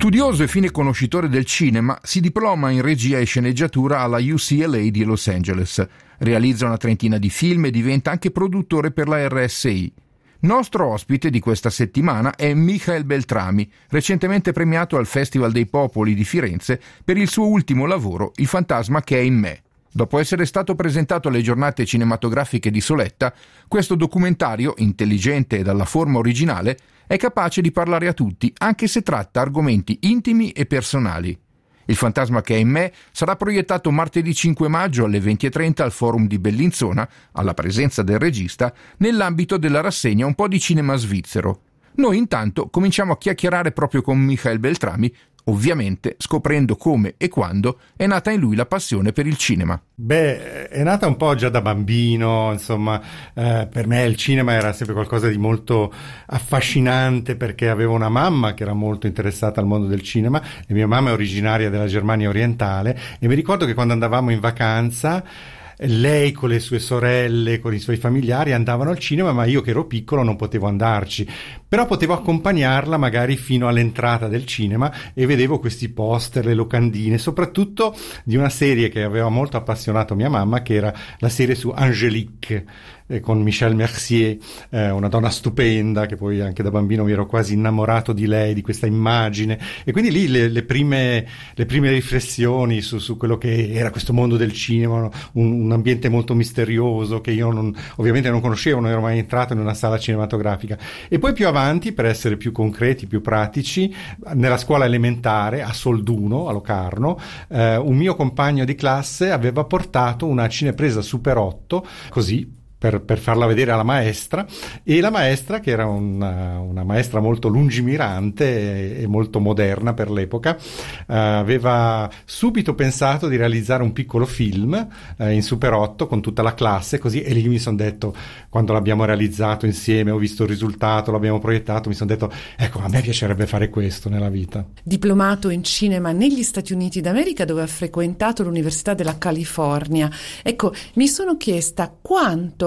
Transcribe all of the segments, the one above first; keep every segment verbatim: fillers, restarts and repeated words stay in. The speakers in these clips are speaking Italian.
Studioso e fine conoscitore del cinema, si diploma in regia e sceneggiatura alla U C L A di Los Angeles. Realizza una trentina di film e diventa anche produttore per la R S I. Nostro ospite di questa settimana è Michael Beltrami, recentemente premiato al Festival dei Popoli di Firenze per il suo ultimo lavoro, Il fantasma che è in me. Dopo essere stato presentato alle giornate cinematografiche di Soletta, questo documentario, intelligente e dalla forma originale, è capace di parlare a tutti, anche se tratta argomenti intimi e personali. Il fantasma che è in me sarà proiettato martedì cinque maggio alle venti e trenta al Forum di Bellinzona, alla presenza del regista, nell'ambito della rassegna Un po' di cinema svizzero. Noi intanto cominciamo a chiacchierare proprio con Michael Beltrami, ovviamente scoprendo come e quando è nata in lui la passione per il cinema. Beh, è nata un po' già da bambino, insomma, eh, per me il cinema era sempre qualcosa di molto affascinante perché avevo una mamma che era molto interessata al mondo del cinema e mia mamma è originaria della Germania orientale e mi ricordo che quando andavamo in vacanza lei con le sue sorelle, con i suoi familiari andavano al cinema, ma io che ero piccolo non potevo andarci, però potevo accompagnarla magari fino all'entrata del cinema e vedevo questi poster, le locandine, soprattutto di una serie che aveva molto appassionato mia mamma, che era la serie su Angélique, eh, con Michel Mercier, eh, una donna stupenda che poi anche da bambino mi ero quasi innamorato di lei, di questa immagine, e quindi lì le, le prime le prime riflessioni su, su quello che era questo mondo del cinema, un, un ambiente molto misterioso che io non, ovviamente non conoscevo, non ero mai entrato in una sala cinematografica. E poi più avanti, per essere più concreti, più pratici, nella scuola elementare a Solduno, a Locarno, eh, un mio compagno di classe aveva portato una cinepresa Super otto, così Per, per farla vedere alla maestra, e la maestra, che era una, una maestra molto lungimirante e, e molto moderna per l'epoca, eh, aveva subito pensato di realizzare un piccolo film eh, in Super otto con tutta la classe, così, e lì mi sono detto, quando l'abbiamo realizzato insieme, ho visto il risultato, l'abbiamo proiettato, mi sono detto, ecco, a me piacerebbe fare questo nella vita. Diplomato in cinema negli Stati Uniti d'America, dove ha frequentato l'Università della California. Ecco, mi sono chiesta quanto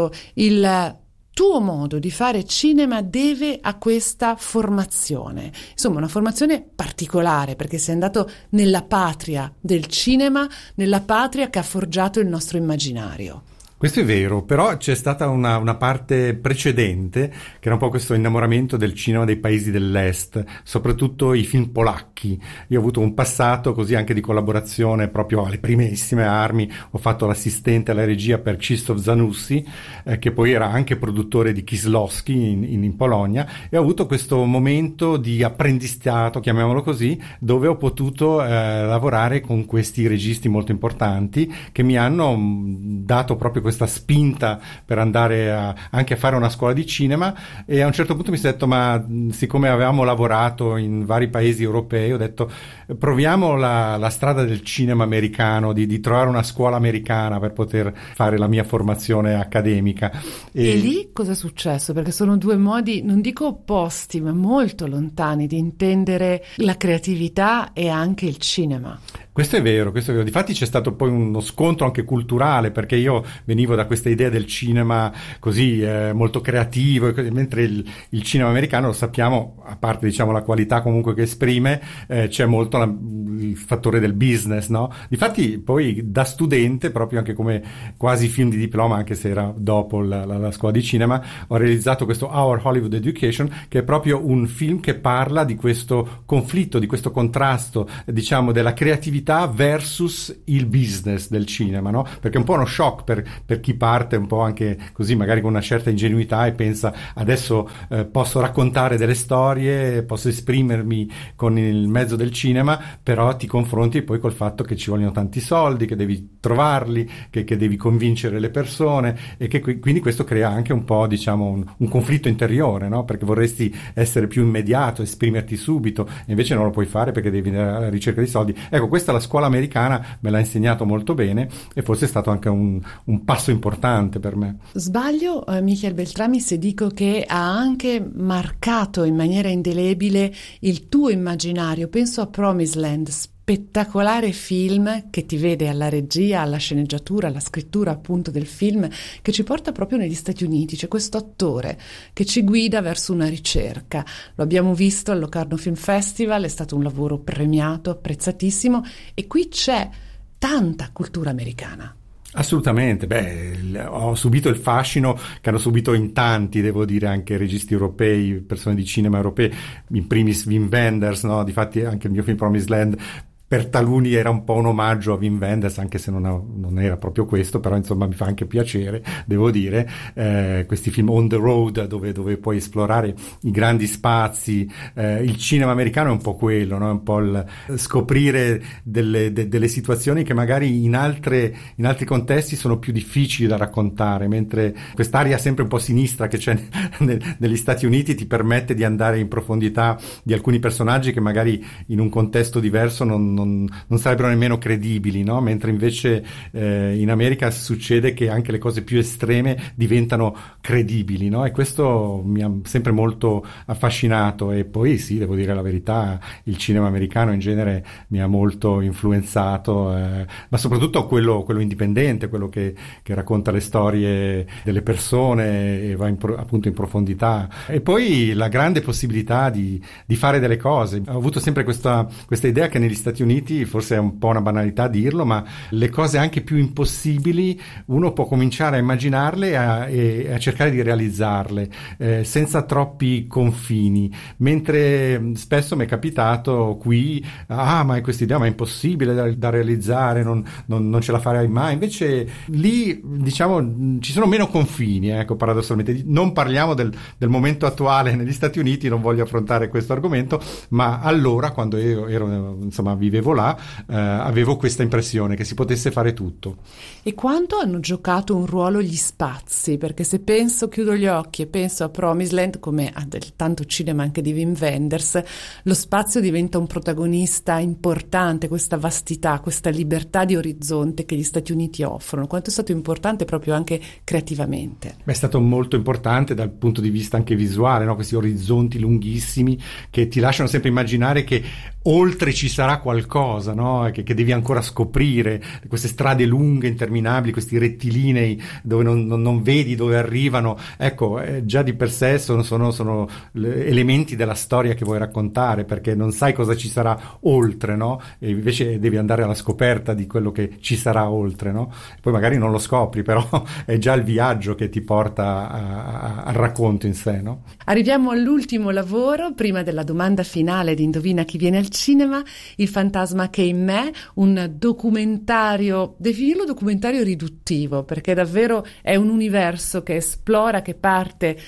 il tuo modo di fare cinema deve a questa formazione, insomma una formazione particolare, perché sei andato nella patria del cinema, nella patria che ha forgiato il nostro immaginario. Questo è vero, però c'è stata una, una parte precedente che era un po' questo innamoramento del cinema dei paesi dell'est, soprattutto i film polacchi. Io ho avuto un passato così anche di collaborazione proprio alle primissime armi, ho fatto l'assistente alla regia per Krzysztof Zanussi, eh, che poi era anche produttore di Kieslowski in, in, in Polonia, e ho avuto questo momento di apprendistato, chiamiamolo così, dove ho potuto eh, lavorare con questi registi molto importanti che mi hanno mh, dato proprio questa spinta per andare a, anche a fare una scuola di cinema. E a un certo punto mi sono detto, ma siccome avevamo lavorato in vari paesi europei, ho detto proviamo la, la strada del cinema americano, di, di trovare una scuola americana per poter fare la mia formazione accademica. E, e lì cosa è successo? Perché sono due modi, non dico opposti, ma molto lontani di intendere la creatività e anche il cinema. Questo è vero, questo è vero. Difatti c'è stato poi uno scontro anche culturale, perché io venivo da questa idea del cinema così eh, molto creativo, mentre il, il cinema americano, lo sappiamo, a parte diciamo la qualità comunque che esprime, eh, c'è molto la, il fattore del business, no? Difatti poi da studente, proprio anche come quasi film di diploma, anche se era dopo la, la, la scuola di cinema, ho realizzato questo Our Hollywood Education, che è proprio un film che parla di questo conflitto, di questo contrasto, diciamo, della creatività versus il business del cinema, no? Perché è un po' uno shock per, per chi parte un po' anche così, magari con una certa ingenuità, e pensa adesso eh, posso raccontare delle storie, posso esprimermi con il mezzo del cinema, però ti confronti poi col fatto che ci vogliono tanti soldi, che devi trovarli, che, che devi convincere le persone, e che quindi questo crea anche un po', diciamo, un, un conflitto interiore, no? Perché vorresti essere più immediato, esprimerti subito, e invece non lo puoi fare perché devi andare alla ricerca di soldi. Ecco, questa la scuola americana me l'ha insegnato molto bene, e forse è stato anche un, un passo importante per me. Sbaglio, eh, Michael Beltrami, se dico che ha anche marcato in maniera indelebile il tuo immaginario? Penso a Promised Land, spettacolare film che ti vede alla regia, alla sceneggiatura, alla scrittura appunto del film, che ci porta proprio negli Stati Uniti. C'è questo attore che ci guida verso una ricerca. Lo abbiamo visto al Locarno Film Festival, è stato un lavoro premiato, apprezzatissimo, e qui c'è tanta cultura americana. Assolutamente, beh, ho subito il fascino che hanno subito in tanti, devo dire, anche registi europei, persone di cinema europee, in primis Wim Wenders, no? Difatti anche il mio film Promised Land per taluni era un po' un omaggio a Wim Wenders, anche se non, ha, non era proprio questo, però insomma mi fa anche piacere, devo dire, eh, questi film on the road dove, dove puoi esplorare i grandi spazi. Eh, il cinema americano è un po' quello, no? È un po' il scoprire delle, de, delle situazioni che magari in, altre, in altri contesti sono più difficili da raccontare, mentre quest'aria sempre un po' sinistra che c'è nel, negli Stati Uniti ti permette di andare in profondità di alcuni personaggi che magari in un contesto diverso non Non, non sarebbero nemmeno credibili, no? Mentre invece eh, in America succede che anche le cose più estreme diventano credibili, no? E questo mi ha sempre molto affascinato. E poi sì, devo dire la verità, il cinema americano in genere mi ha molto influenzato, eh, ma soprattutto quello, quello indipendente, quello che, che racconta le storie delle persone e va in pro, appunto in profondità. E poi la grande possibilità di, di fare delle cose. Ho avuto sempre questa, questa idea che negli Stati Uniti, forse è un po' una banalità dirlo, ma le cose anche più impossibili uno può cominciare a immaginarle e a, e a cercare di realizzarle eh, senza troppi confini, mentre spesso mi è capitato qui, ah ma questa idea ma è impossibile da, da realizzare, non, non, non ce la farai mai. Invece lì diciamo ci sono meno confini, ecco, paradossalmente. Non parliamo del, del momento attuale negli Stati Uniti, non voglio affrontare questo argomento, ma allora quando io ero insomma vivevo là, eh, avevo questa impressione che si potesse fare tutto. E quanto hanno giocato un ruolo gli spazi? Perché se penso, chiudo gli occhi e penso a Promised Land, come a del tanto cinema anche di Wim Wenders, lo spazio diventa un protagonista importante, questa vastità, questa libertà di orizzonte che gli Stati Uniti offrono. Quanto è stato importante proprio anche creativamente? Beh, è stato molto importante dal punto di vista anche visuale, no? Questi orizzonti lunghissimi che ti lasciano sempre immaginare che oltre ci sarà qualcosa, no? Che, che devi ancora scoprire, queste strade lunghe, interminabili, questi rettilinei dove non, non, non vedi dove arrivano. Ecco, eh, già di per sé sono, sono, sono elementi della storia che vuoi raccontare, perché non sai cosa ci sarà oltre, no? E invece devi andare alla scoperta di quello che ci sarà oltre, no? Poi magari non lo scopri, però è già il viaggio che ti porta a, a, al racconto in sé, no? Arriviamo all'ultimo lavoro, prima della domanda finale di Indovina chi viene al cinema, Il fantasma che è in me, un documentario, definirlo documentario riduttivo, perché davvero è un universo che esplora, che parte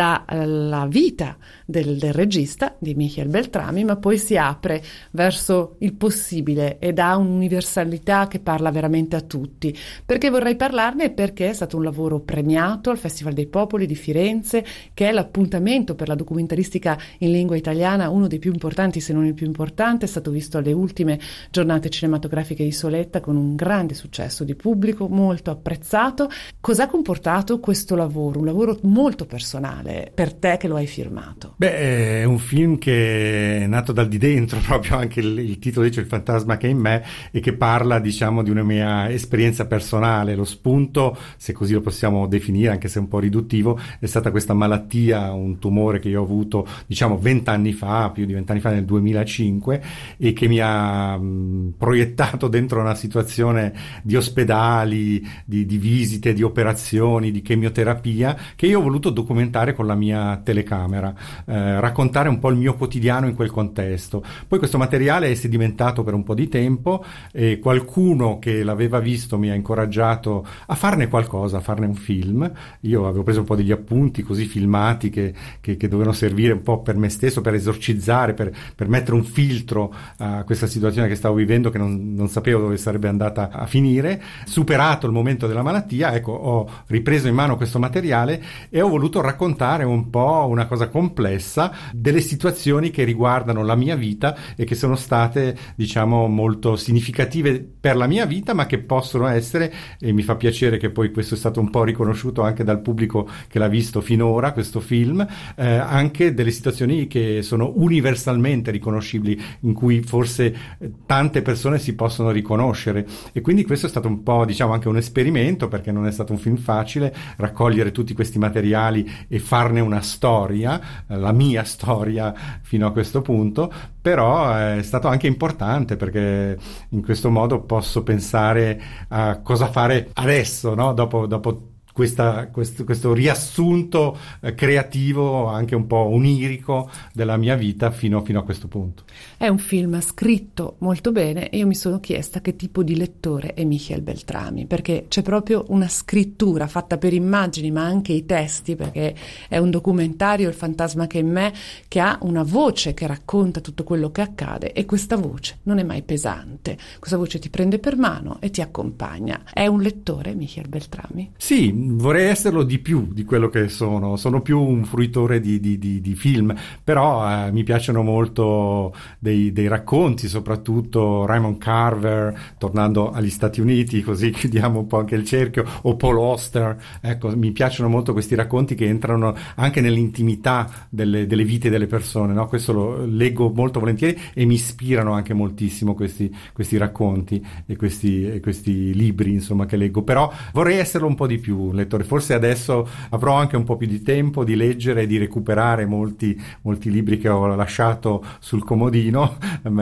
dalla vita del, del regista, di Michel Beltrami, ma poi si apre verso il possibile ed ha un'universalità che parla veramente a tutti. Perché vorrei parlarne? Perché è stato un lavoro premiato al Festival dei Popoli di Firenze, che è l'appuntamento per la documentaristica in lingua italiana, uno dei più importanti, se non il più importante. È stato visto alle ultime giornate cinematografiche di Soletta con un grande successo di pubblico, molto apprezzato. Cosa ha comportato questo lavoro? Un lavoro molto personale per te che lo hai firmato. Beh, è un film che è nato dal di dentro, proprio anche il, il titolo dice Il fantasma che è in me, e che parla, diciamo, di una mia esperienza personale. Lo spunto, se così lo possiamo definire, anche se un po' riduttivo, è stata questa malattia, un tumore che io ho avuto, diciamo, vent'anni fa, più di vent'anni fa, nel duemilacinque, e che mi ha mh, proiettato dentro una situazione di ospedali, di, di visite, di operazioni, di chemioterapia, che io ho voluto documentare con la mia telecamera, eh, raccontare un po' il mio quotidiano in quel contesto. Poi questo materiale è sedimentato per un po' di tempo e qualcuno che l'aveva visto mi ha incoraggiato a farne qualcosa, a farne un film. Io avevo preso un po' degli appunti così filmati che, che, che dovevano servire un po' per me stesso, per esorcizzare, per, per mettere un filtro a questa situazione che stavo vivendo, che non, non sapevo dove sarebbe andata a finire. Superato il momento della malattia, ecco, ho ripreso in mano questo materiale e ho voluto raccontare un po' una cosa complessa delle situazioni che riguardano la mia vita e che sono state, diciamo, molto significative per la mia vita, ma che possono essere, e mi fa piacere che poi questo è stato un po' riconosciuto anche dal pubblico che l'ha visto finora, questo film, eh, anche delle situazioni che sono universalmente riconoscibili, in cui forse tante persone si possono riconoscere, e quindi questo è stato un po', diciamo, anche un esperimento, perché non è stato un film facile raccogliere tutti questi materiali e farne una storia, la mia storia fino a questo punto, però è stato anche importante perché in questo modo posso pensare a cosa fare adesso, no? Dopo, dopo Questa, questo, questo riassunto eh, creativo, anche un po' onirico della mia vita fino, fino a questo punto. È un film scritto molto bene e io mi sono chiesta che tipo di lettore è Michel Beltrami, perché c'è proprio una scrittura fatta per immagini, ma anche i testi, perché è un documentario, Il fantasma che è in me, che ha una voce che racconta tutto quello che accade, e questa voce non è mai pesante, questa voce ti prende per mano e ti accompagna. È un lettore Michel Beltrami? Sì, vorrei esserlo di più di quello che sono, sono più un fruitore di, di, di, di film, però eh, mi piacciono molto dei, dei racconti, soprattutto Raymond Carver, tornando agli Stati Uniti, così chiudiamo un po' anche il cerchio, o Paul Auster. Ecco, mi piacciono molto questi racconti che entrano anche nell'intimità delle, delle vite delle persone, no? Questo lo leggo molto volentieri e mi ispirano anche moltissimo questi, questi racconti e questi, e questi libri, insomma, che leggo, però vorrei esserlo un po' di più lettore. Forse adesso avrò anche un po' più di tempo di leggere e di recuperare molti, molti libri che ho lasciato sul comodino,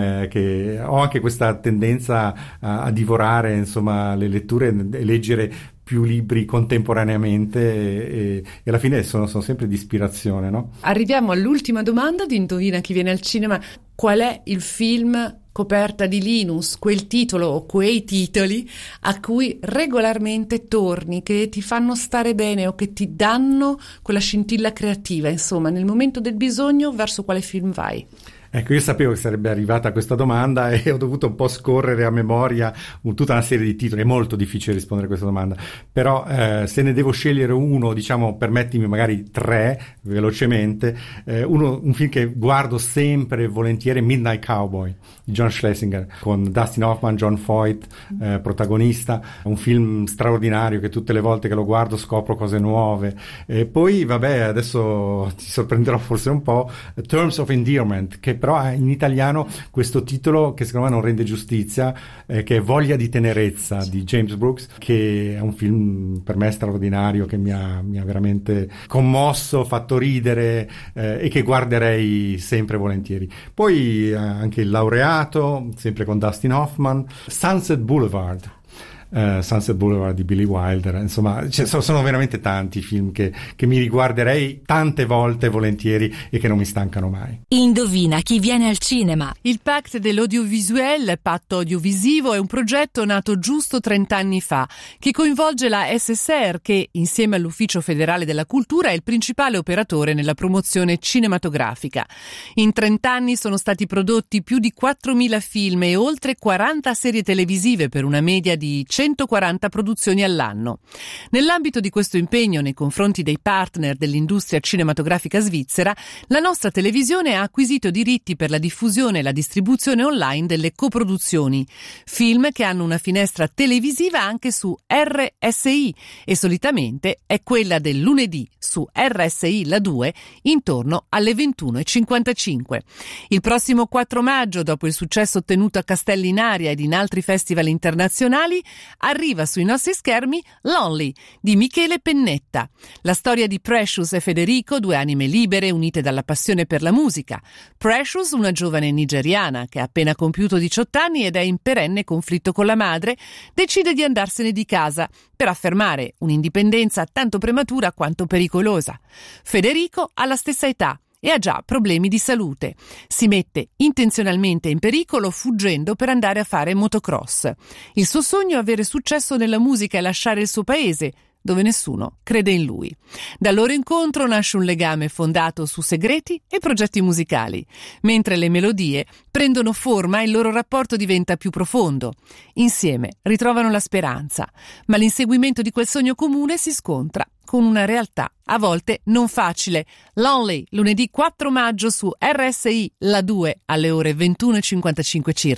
che ho anche questa tendenza a, a divorare, insomma, le letture e leggere più libri contemporaneamente, e, e alla fine sono, sono sempre di ispirazione, no? Arriviamo all'ultima domanda di Indovina chi viene al cinema. Qual è il film coperta di Linus, quel titolo o quei titoli a cui regolarmente torni, che ti fanno stare bene o che ti danno quella scintilla creativa, insomma, nel momento del bisogno, verso quale film vai? Ecco, io sapevo che sarebbe arrivata questa domanda e ho dovuto un po' scorrere a memoria un, tutta una serie di titoli. È molto difficile rispondere a questa domanda, però eh, se ne devo scegliere uno, diciamo, permettimi magari tre velocemente. Eh, uno, un film che guardo sempre volentieri, Midnight Cowboy di John Schlesinger, con Dustin Hoffman, John Voight eh, protagonista. Un film straordinario che tutte le volte che lo guardo scopro cose nuove. E poi, vabbè, adesso ti sorprenderò forse un po', Terms of Endearment, che però ha in italiano questo titolo che secondo me non rende giustizia, eh, che è Voglia di tenerezza di James Brooks, che è un film per me straordinario, che mi ha, mi ha veramente commosso, fatto ridere, eh, e che guarderei sempre volentieri. Poi eh, anche Il laureato, sempre con Dustin Hoffman, Sunset Boulevard. Uh, Sunset Boulevard di Billy Wilder, insomma, cioè, sono veramente tanti film che, che mi riguarderei tante volte volentieri e che non mi stancano mai. Indovina chi viene al cinema. Il Pacte de l'Audiovisuel, patto audiovisivo, è un progetto nato giusto trent'anni fa che coinvolge la S S R, che insieme all'Ufficio Federale della Cultura è il principale operatore nella promozione cinematografica. In trent'anni sono stati prodotti più di quattromila film e oltre quaranta serie televisive, per una media di centoquaranta produzioni all'anno. Nell'ambito di questo impegno nei confronti dei partner dell'industria cinematografica svizzera, la nostra televisione ha acquisito diritti per la diffusione e la distribuzione online delle coproduzioni, film che hanno una finestra televisiva anche su R S I, e solitamente è quella del lunedì su R S I La due intorno alle ventuno e cinquantacinque. Il prossimo quattro maggio, dopo il successo ottenuto a Castellinaria ed in altri festival internazionali, arriva sui nostri schermi Lonely di Michele Pennetta, la storia di Precious e Federico, due anime libere unite dalla passione per la musica. Precious, una giovane nigeriana che ha appena compiuto diciotto anni ed è in perenne conflitto con la madre, decide di andarsene di casa per affermare un'indipendenza tanto prematura quanto pericolosa. Federico ha la stessa età e ha già problemi di salute. Si mette intenzionalmente in pericolo fuggendo per andare a fare motocross. Il suo sogno è avere successo nella musica e lasciare il suo paese, dove nessuno crede in lui. Dal loro incontro nasce un legame fondato su segreti e progetti musicali. Mentre le melodie prendono forma, il loro rapporto diventa più profondo. Insieme ritrovano la speranza, ma l'inseguimento di quel sogno comune si scontra con una realtà a volte non facile. Lonely, lunedì quattro maggio su R S I La due alle ore ventuno e cinquantacinque circa.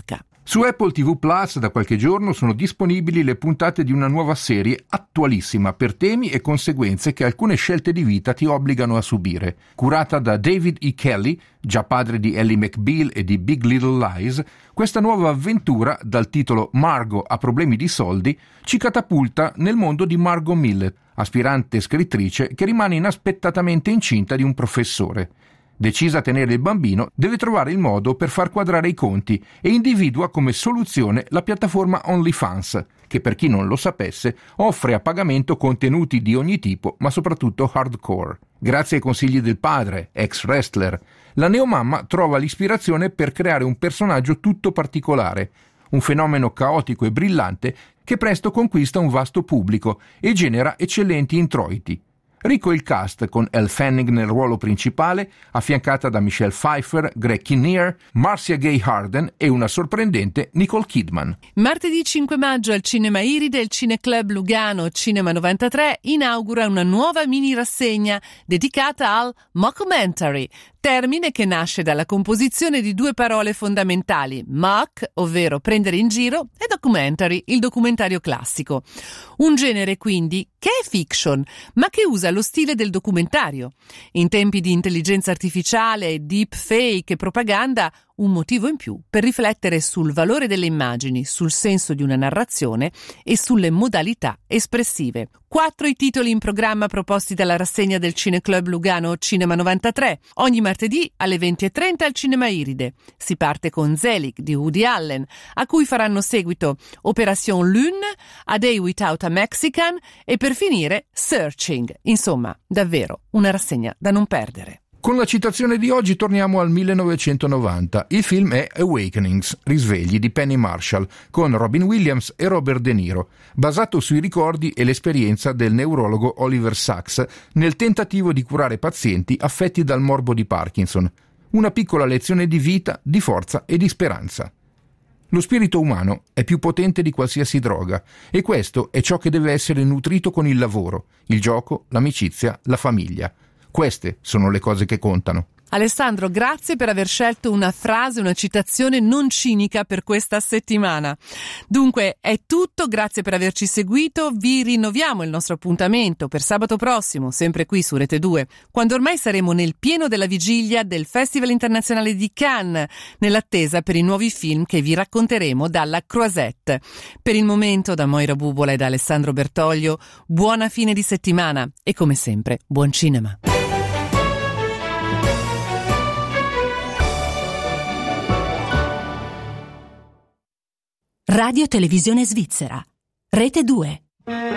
Su Apple tivù Plus da qualche giorno sono disponibili le puntate di una nuova serie attualissima per temi e conseguenze che alcune scelte di vita ti obbligano a subire. Curata da David E. Kelly, già padre di Ellie McBeal e di Big Little Lies, questa nuova avventura, dal titolo Margot ha problemi di soldi, ci catapulta nel mondo di Margot Millett, aspirante scrittrice che rimane inaspettatamente incinta di un professore. Decisa a tenere il bambino, deve trovare il modo per far quadrare i conti e individua come soluzione la piattaforma OnlyFans, che per chi non lo sapesse offre a pagamento contenuti di ogni tipo, ma soprattutto hardcore. Grazie ai consigli del padre, ex wrestler, la neomamma trova l'ispirazione per creare un personaggio tutto particolare, un fenomeno caotico e brillante che presto conquista un vasto pubblico e genera eccellenti introiti. Ricco il cast con Elle Fanning nel ruolo principale, affiancata da Michelle Pfeiffer, Greg Kinnear, Marcia Gay Harden e una sorprendente Nicole Kidman. Martedì cinque maggio al Cinema Iride il Cineclub Lugano Cinema novantatré inaugura una nuova mini rassegna dedicata al mockumentary, termine che nasce dalla composizione di due parole fondamentali, mock, ovvero prendere in giro, e documentary, il documentario classico. Un genere quindi che è fiction, ma che usa lo stile del documentario. In tempi di intelligenza artificiale, deepfake e propaganda, un motivo in più per riflettere sul valore delle immagini, sul senso di una narrazione e sulle modalità espressive. Quattro i titoli in programma proposti dalla rassegna del Cineclub Lugano Cinema novantatré, ogni martedì alle venti e trenta al Cinema Iride. Si parte con Zelig di Woody Allen, a cui faranno seguito Opération Lune, A Day Without a Mexican e per finire Searching. Insomma, davvero una rassegna da non perdere. Con la citazione di oggi torniamo al millenovecentonovanta. Il film è Awakenings, Risvegli di Penny Marshall, con Robin Williams e Robert De Niro, basato sui ricordi e l'esperienza del neurologo Oliver Sacks nel tentativo di curare pazienti affetti dal morbo di Parkinson. Una piccola lezione di vita, di forza e di speranza. Lo spirito umano è più potente di qualsiasi droga e questo è ciò che deve essere nutrito con il lavoro, il gioco, l'amicizia, la famiglia. Queste sono le cose che contano. Alessandro, grazie per aver scelto una frase, una citazione non cinica per questa settimana. Dunque è tutto, grazie per averci seguito, vi rinnoviamo il nostro appuntamento per sabato prossimo, sempre qui su Rete due, quando ormai saremo nel pieno della vigilia del Festival Internazionale di Cannes, nell'attesa per i nuovi film che vi racconteremo dalla Croisette. Per il momento, da Moira Bubola e da Alessandro Bertoglio, buona fine di settimana e come sempre, buon cinema. Radio Televisione Svizzera. Rete due.